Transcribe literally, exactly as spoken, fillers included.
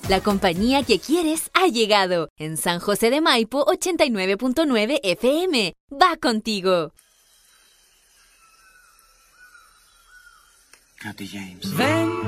La compañía que quieres ha llegado. En San José de Maipo, ochenta y nueve punto nueve F M. Va contigo. Katy James. Ven.